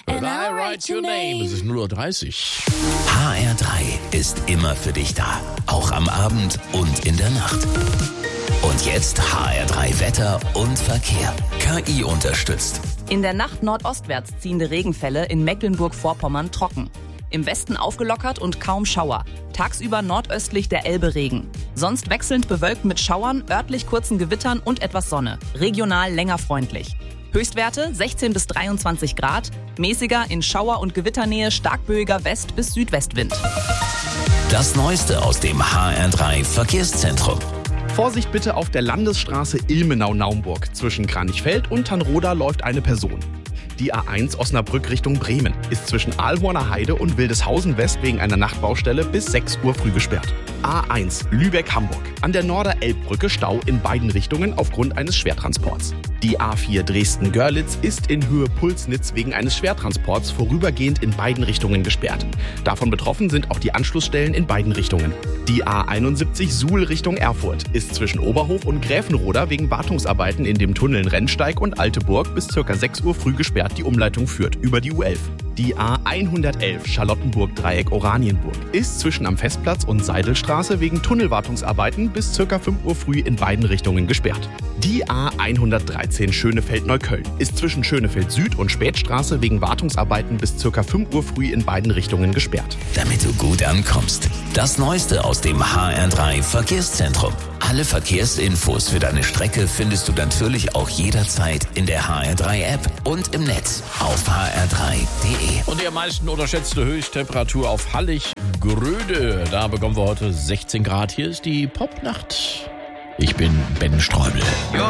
And I write your name. Es ist 0:30 Uhr. HR3 ist immer für dich da. Auch am Abend und in der Nacht. Und jetzt HR3 Wetter und Verkehr. KI unterstützt. In der Nacht nordostwärts ziehende Regenfälle in Mecklenburg-Vorpommern trocken. Im Westen aufgelockert und kaum Schauer. Tagsüber nordöstlich der Elbe Regen. Sonst wechselnd bewölkt mit Schauern, örtlich kurzen Gewittern und etwas Sonne. Regional länger freundlich. Höchstwerte 16 bis 23 Grad. Mäßiger in Schauer- und Gewitternähe starkböiger West- bis Südwestwind. Das Neueste aus dem HR3 Verkehrszentrum. Vorsicht bitte auf der Landesstraße Ilmenau-Naumburg. Zwischen Kranichfeld und Tannroda läuft eine Person. Die A1 Osnabrück Richtung Bremen ist zwischen Aalhorner Heide und Wildeshausen West wegen einer Nachtbaustelle bis 6 Uhr früh gesperrt. A1 Lübeck-Hamburg. An der Norder-Elbbrücke Stau in beiden Richtungen aufgrund eines Schwertransports. Die A4 Dresden-Görlitz ist in Höhe Pulsnitz wegen eines Schwertransports vorübergehend in beiden Richtungen gesperrt. Davon betroffen sind auch die Anschlussstellen in beiden Richtungen. Die A71 Suhl Richtung Erfurt ist zwischen Oberhof und Gräfenroda wegen Wartungsarbeiten in dem Tunneln Rennsteig und Alteburg bis ca. 6 Uhr früh gesperrt. Die Umleitung führt über die U11. Die A111 Charlottenburg-Dreieck Oranienburg ist zwischen am Festplatz und Seidelstraße wegen Tunnelwartungsarbeiten bis ca. 5 Uhr früh in beiden Richtungen gesperrt. Die A113 Schönefeld-Neukölln ist zwischen Schönefeld Süd und Spätstraße wegen Wartungsarbeiten bis ca. 5 Uhr früh in beiden Richtungen gesperrt. Damit du gut ankommst. Das Neueste aus dem HR3 Verkehrszentrum. Alle Verkehrsinfos für deine Strecke findest du natürlich auch jederzeit in der HR3-App und im Netz auf hr3.de. Und die am meisten unterschätzte Höchsttemperatur auf Hallig-Gröde. Da bekommen wir heute 16 Grad. Hier ist die Popnacht. Ich bin Ben Sträubel.